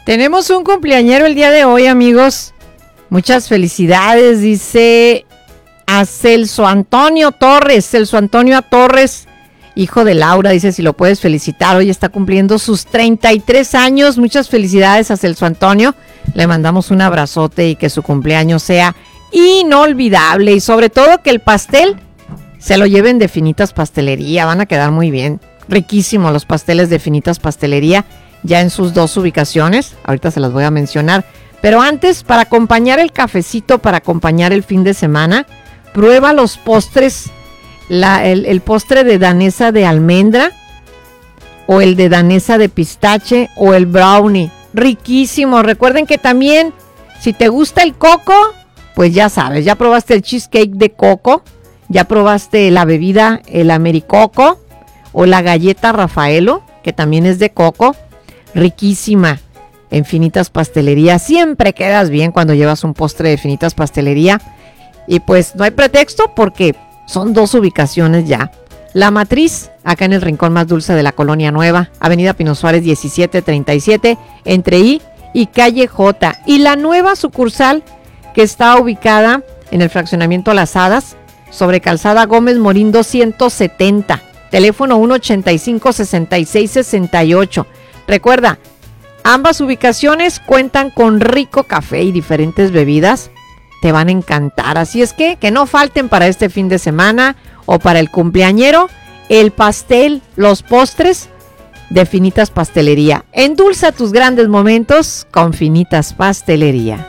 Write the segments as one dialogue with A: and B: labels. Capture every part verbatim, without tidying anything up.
A: Tenemos un cumpleañero el día de hoy, amigos. Muchas felicidades, dice a Celso Antonio Torres. Celso Antonio Torres, hijo de Laura, dice si lo puedes felicitar. Hoy está cumpliendo sus treinta y tres años. Muchas felicidades a Celso Antonio. Le mandamos un abrazote y que su cumpleaños sea inolvidable. Y sobre todo que el pastel se lo lleven de Finitas Pastelería. Van a quedar muy bien. Riquísimos los pasteles de Finitas Pastelería. Ya en sus dos ubicaciones. Ahorita se las voy a mencionar. Pero antes, para acompañar el cafecito, para acompañar el fin de semana, prueba los postres. La, el, el postre de danesa de almendra o el de danesa de pistache o el brownie. Riquísimo. Recuerden que también, si te gusta el coco, pues ya sabes, ya probaste el cheesecake de coco, ya probaste la bebida, el americoco o la galleta Rafaelo, que también es de coco. Riquísima. En Finitas Pastelería. Siempre quedas bien cuando llevas un postre de Finitas Pastelería. Y pues no hay pretexto porque son dos ubicaciones ya. La Matriz, acá en el rincón más dulce de la Colonia Nueva, Avenida Pino Suárez diecisiete treinta y siete, entre I y Calle J. Y la nueva sucursal que está ubicada en el fraccionamiento Las Hadas, sobre Calzada Gómez Morín doscientos setenta. Teléfono uno ochenta y cinco, sesenta y seis, sesenta y ocho. Recuerda, ambas ubicaciones cuentan con rico café y diferentes bebidas. Te van a encantar. Así es que, que no falten para este fin de semana o para el cumpleañero el pastel, los postres de Finitas Pastelería. Endulza tus grandes momentos con Finitas Pastelería.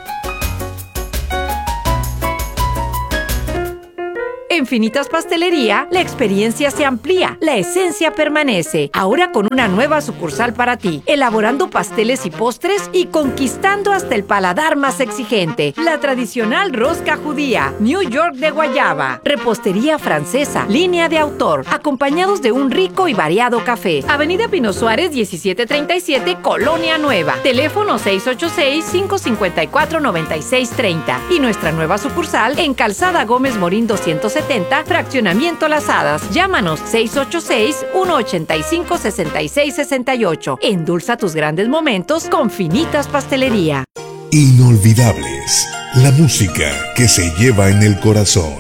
A: En Finitas Pastelería, la experiencia se amplía, la esencia permanece. Ahora con una nueva sucursal para ti, elaborando pasteles y postres y conquistando hasta el paladar más exigente. La tradicional rosca judía, New York de guayaba, repostería francesa, línea de autor, acompañados de un rico y variado café. Avenida Pino Suárez diecisiete treinta y siete, Colonia Nueva. Teléfono seis ocho seis, cinco cinco cuatro, nueve seis tres cero. Y nuestra nueva sucursal en Calzada Gómez Morín doscientos setenta, fraccionamiento Las Hadas. Llámanos seis ocho seis, uno ocho cinco, seis seis seis ocho. Endulza tus grandes momentos con Finitas Pastelería.
B: Inolvidables, la música que se lleva en el corazón.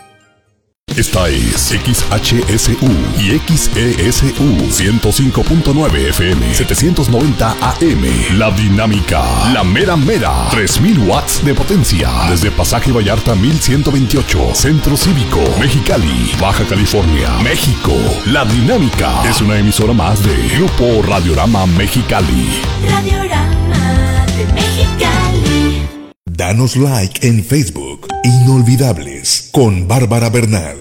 B: Esta es X H S U y X E S U ciento cinco punto nueve F M, setecientos noventa A M. La Dinámica, la mera mera, tres mil watts de potencia. Desde Pasaje Vallarta mil ciento veintiocho, Centro Cívico, Mexicali, Baja California, México. La Dinámica es una emisora más de Grupo Radiorama Mexicali.
C: Radiorama de Mexicali.
B: Danos like en Facebook. Inolvidables con Bárbara Bernal.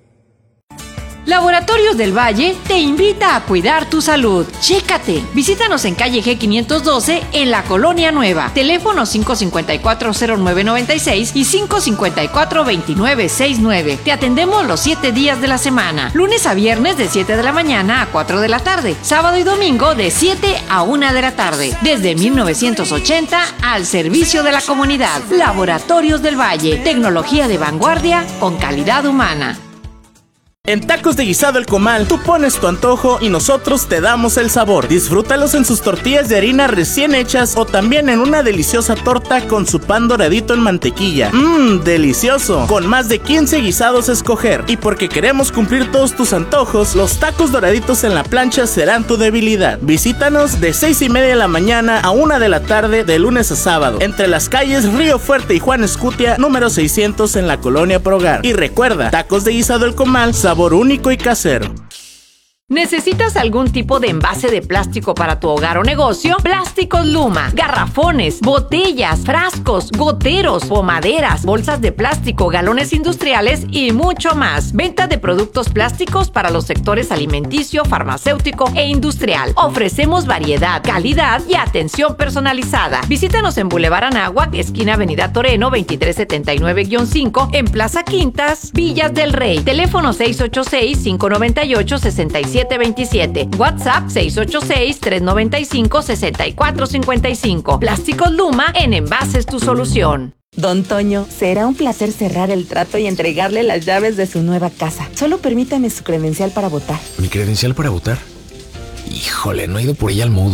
A: Laboratorios del Valle te invita a cuidar tu salud. Chécate. Visítanos en calle G quinientos doce en la Colonia Nueva. Teléfono cinco cinco cuatro, cero nueve nueve seis y cinco cinco cuatro, dos nueve seis nueve. Te atendemos los siete días de la semana. Lunes a viernes de siete de la mañana a cuatro de la tarde. Sábado y domingo de siete a una de la tarde. Desde mil novecientos ochenta al servicio de la comunidad. Laboratorios del Valle. Tecnología de vanguardia con calidad humana.
D: En Tacos de Guisado El Comal, tú pones tu antojo y nosotros te damos el sabor. Disfrútalos en sus tortillas de harina recién hechas o también en una deliciosa torta con su pan doradito en mantequilla. Mmm, delicioso. Con más de quince guisados a escoger. Y porque queremos cumplir todos tus antojos, los tacos doraditos en la plancha serán tu debilidad. Visítanos de seis y media de la mañana a una de la tarde de lunes a sábado. Entre las calles Río Fuerte y Juan Escutia, número seiscientos en la Colonia Progar. Y recuerda, Tacos de Guisado El Comal, sabor único y casero.
A: ¿Necesitas algún tipo de envase de plástico para tu hogar o negocio? Plásticos Luma, garrafones, botellas, frascos, goteros, pomaderas, bolsas de plástico, galones industriales y mucho más. Venta de productos plásticos para los sectores alimenticio, farmacéutico e industrial. Ofrecemos variedad, calidad y atención personalizada. Visítanos en Boulevard Anáhuac, esquina Avenida Toreno, veintitrés setenta y nueve guión cinco, en Plaza Quintas, Villas del Rey. Teléfono seis ocho seis, cinco nueve ocho, seis siete veintisiete. WhatsApp seis ocho seis, tres nueve cinco, seis cuatro cinco cinco. Plásticos Luma, en envases tu solución.
E: Don Toño, será un placer cerrar el trato y entregarle las llaves de su nueva casa. Solo permítame su credencial para votar.
F: ¿Mi credencial para votar? Híjole, no he ido por ella al módulo.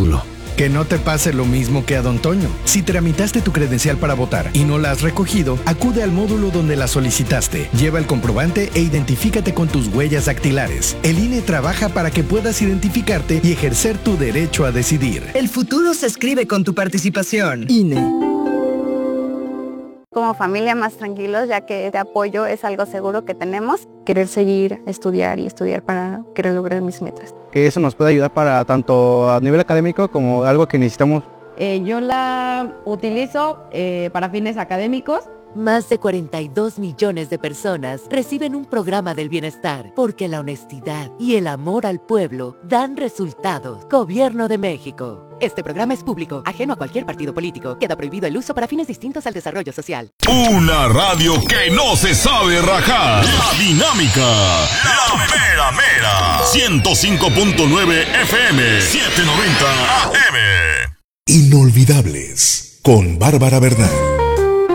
F: Que no te pase lo mismo que a Don Toño. Si tramitaste tu credencial para votar y no la has recogido, acude al módulo donde la solicitaste. Lleva el comprobante e identifícate con tus huellas dactilares. El I N E trabaja para que puedas identificarte y ejercer tu derecho a decidir.
G: El futuro se escribe con tu participación. I N E.
H: Como familia más tranquilos, ya que este apoyo es algo seguro que tenemos. Querer seguir, estudiar y estudiar para querer lograr mis metas.
I: Que eso nos puede ayudar para tanto a nivel académico como algo que necesitamos.
J: Eh, yo la utilizo eh, para fines académicos.
K: Más de cuarenta y dos millones de personas reciben un programa del bienestar porque la honestidad y el amor al pueblo dan resultados. Gobierno de México. Este programa es público, ajeno a cualquier partido político. Queda prohibido el uso para fines distintos al desarrollo social.
B: Una radio que no se sabe rajar. La Dinámica. La mera mera. ciento cinco punto nueve F M. setecientos noventa A M. Inolvidables. Con Bárbara Bernal.